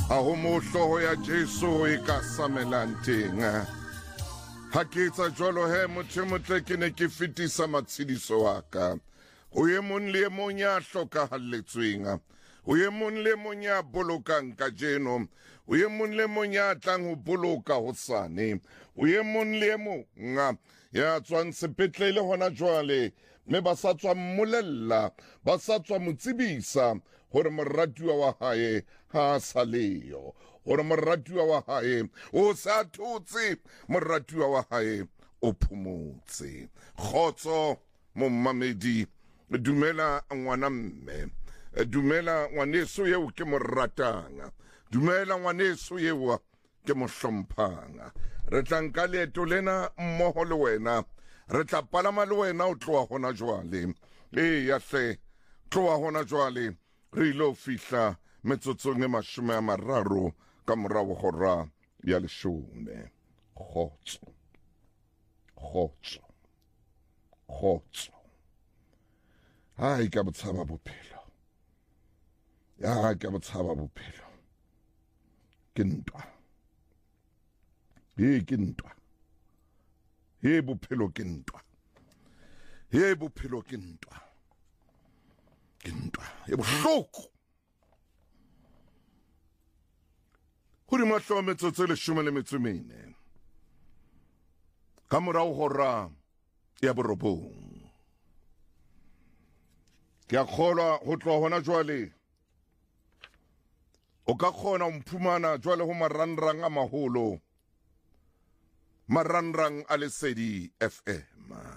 a ho mohloho ya Jesu e ka samelang teng. Ha ke tsa jwalo he motho motle ke ne ke fetisa matshediso wa ka. O ye mong le mong ya hlokahalletsweng. O ye mong le mong ya bolokang kajeno. O ye mong le mong ya tlang ho boloka hosane. O ye mong le mong ya tswang sepetlele hona jwale. Me ba sa tswa mmolella, ba sa tswa mo tsebisa hore moratuwa wa hae ha sa leyo, hore moratuwa wa hae o sa thotse, moratuwa wa hae o phomotse. Kgotso mommamedi, dumela ngwana mme, dumela ngwaneso yeo ke mo ratang, dumela ngwaneso yeo ke mo hlomphang. Re tla nka leeto lena mmoho le wena, re tla palama le wena o tloa hona jwale. Ya hle, tloa hona jwale re ilo fihla metsotsong e 30 ka morao hora ya 10. Kgotso, kgotso, kgotso. Hai ka botshaba bophelo, ya ka botshaba bophelo. Ke ntwa, ke ntwa. He bophelo ke ntwa. He bophelo ke ntwa. Ke ntwa. He bohloko. Ho di mahlo a metsotso e 14. Ka morao hora ya borobong. Ke a kgolwa ho tloha hona jwale. O ka kgona ho mphumana jwale ho marangrang a maholo. Marangrang a Lesedi FM.